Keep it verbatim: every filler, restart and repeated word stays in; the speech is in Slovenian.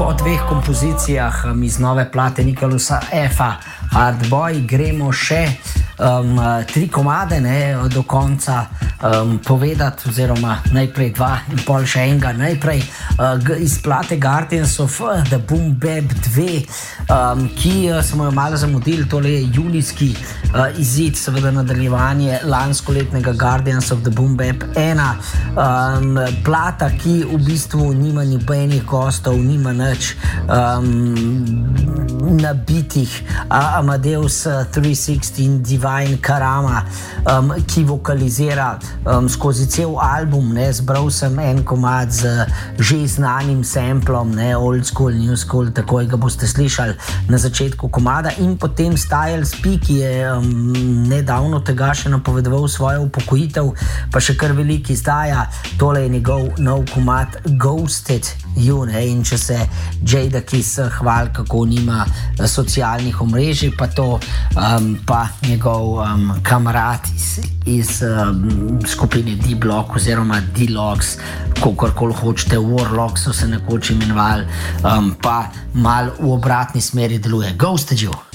Po dveh kompozicijah um, iz nove plate Nicholasa F-a Hard Boy gremo še um, tri komade ne, do konca um, povedati, oziroma najprej dva in pol še enega. Najprej uh, iz plate Guardians of the Boom Bap dve, um, ki uh, smo jo malo zamudili, tole je julijski uh, izid, seveda nadaljevanje lanskoletnega Guardians of the Boom Bap ena. Um, plata, ki v bistvu nima nobenih gostov, nima nič um, nabitih. Uh, Amadeus tristo šestdeset in Divine Karama, um, ki vokalizira um, skozi cel album. Ne, zbral sem en komad z že znanim samplom, ne, old school, new school, takoj ga boste slišali na začetku komada, in potem Styles P, ki je um, nedavno tega še napovedoval svojo upokojitev, pa še kar veliki izdaja. Tole je njegov nov komad Ghosted You, ne, in če se Jadakiss hvali, kako nima socialnih omrežij, pa to um, pa njegov um, kamarad iz, iz um, skupine D-Block oziroma D-Logs, kakorkoli hočete, Warlocks so se nekoč imenovali, um, pa mal v obratni smeri deluje. Ghosted You.